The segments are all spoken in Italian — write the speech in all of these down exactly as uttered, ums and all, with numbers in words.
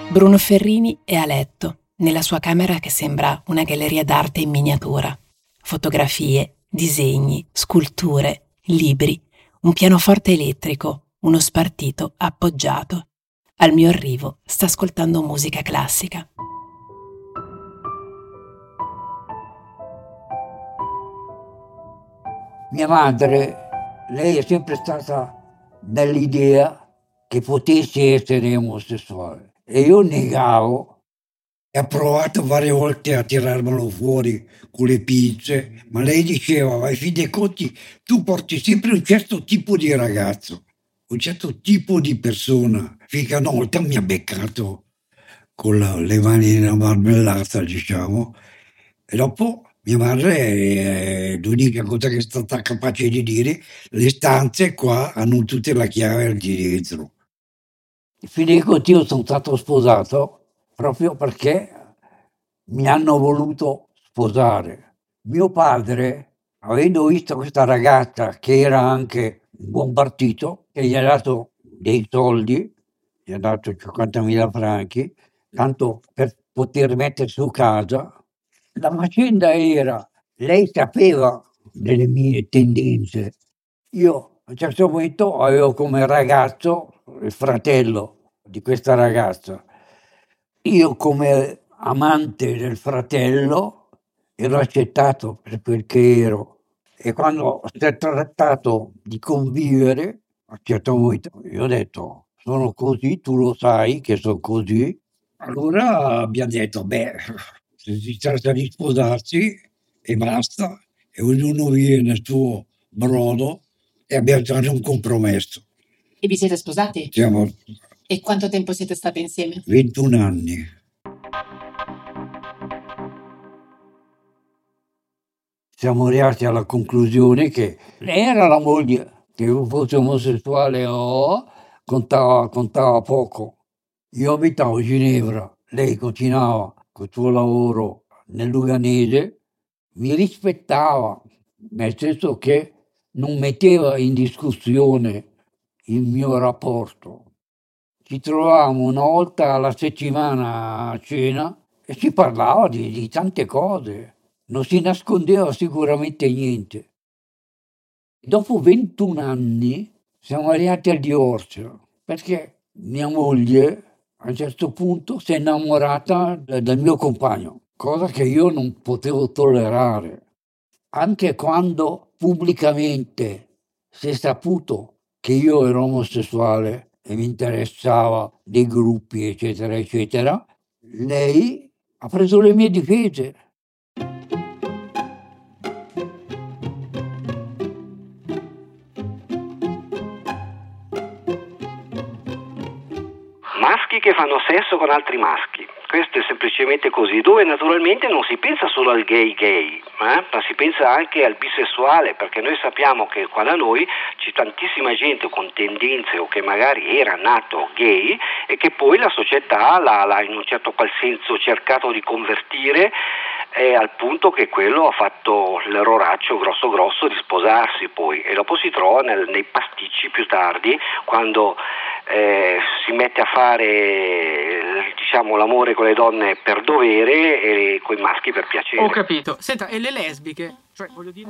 Bruno Ferrini è a letto, nella sua camera che sembra una galleria d'arte in miniatura. Fotografie, disegni, sculture, libri, un pianoforte elettrico, uno spartito appoggiato. Al mio arrivo sta ascoltando musica classica. Mia madre, lei è sempre stata nell'idea che potessi essere omosessuale e io negavo. Ha provato varie volte a tirarmelo fuori con le pinze, ma lei diceva, ai fini dei conti, tu porti sempre un certo tipo di ragazzo, un certo tipo di persona. Finché una volta mi ha beccato con la, le mani nella marmellata, diciamo, e dopo mia madre è l'unica cosa che è stata capace di dire, le stanze qua hanno tutte la chiave di dietro. Fino dei conti io sono stato sposato proprio perché mi hanno voluto sposare. Mio padre, avendo visto questa ragazza che era anche un buon partito, che gli ha dato dei soldi, gli ha dato cinquantamila franchi, tanto per poter mettere su casa. La faccenda era, lei sapeva delle mie tendenze. Io a un certo momento avevo come ragazzo il fratello di questa ragazza. Io come amante del fratello ero accettato per quel che ero e quando si è trattato di convivere, a un certo momento io ho detto sono così, tu lo sai che sono così. Allora abbiamo detto, beh, se si tratta di sposarsi e basta, e ognuno vive nel suo brodo e abbiamo trovato un compromesso. E vi siete sposati? Siamo E quanto tempo siete stati insieme? ventuno anni. Siamo arrivati alla conclusione che lei era la moglie, che io fossi omosessuale o contava, contava poco. Io abitavo a Ginevra, lei continuava col suo lavoro nel Luganese, mi rispettava, nel senso che non metteva in discussione il mio rapporto. Ci trovavamo una volta alla settimana a cena e si parlava di, di tante cose. Non si nascondeva sicuramente niente. Dopo ventuno anni siamo arrivati al divorzio perché mia moglie a un certo punto si è innamorata del mio compagno, cosa che io non potevo tollerare. Anche quando pubblicamente si è saputo che io ero omosessuale e mi interessava dei gruppi, eccetera, eccetera, lei ha preso le mie difese. Maschi che fanno sesso con altri maschi, questo è semplicemente così, dove naturalmente non si pensa solo al gay gay, eh? Ma si pensa anche al bisessuale, perché noi sappiamo che qua da noi c'è tantissima gente con tendenze o che magari era nato gay e che poi la società l'ha, l'ha in un certo qual senso cercato di convertire eh, al punto che quello ha fatto l'erroraccio grosso grosso di sposarsi poi e dopo si trova nel, nei pasticci più tardi quando Eh, si mette a fare eh, diciamo l'amore con le donne per dovere e con i maschi per piacere. Ho capito. Senta, e le lesbiche? Cioè, voglio dire...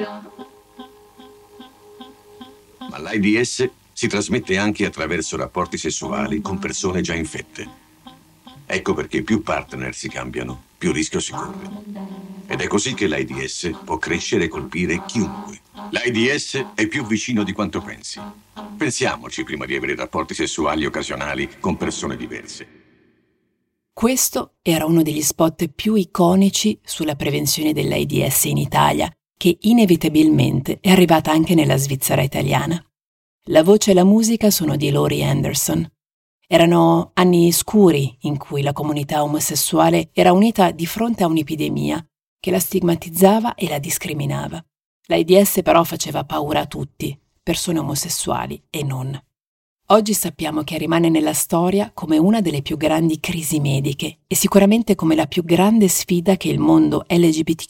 Ma l'AIDS si trasmette anche attraverso rapporti sessuali con persone già infette. Ecco perché più partner si cambiano, più rischio si corre. Ed è così che l'AIDS può crescere e colpire chiunque. L'AIDS è più vicino di quanto pensi. Pensiamoci prima di avere rapporti sessuali occasionali con persone diverse. Questo era uno degli spot più iconici sulla prevenzione dell'AIDS in Italia, che inevitabilmente è arrivata anche nella Svizzera italiana. La voce e la musica sono di Laurie Anderson. Erano anni scuri in cui la comunità omosessuale era unita di fronte a un'epidemia che la stigmatizzava e la discriminava. L'AIDS però faceva paura a tutti, persone omosessuali e non. Oggi sappiamo che rimane nella storia come una delle più grandi crisi mediche e sicuramente come la più grande sfida che il mondo L G B T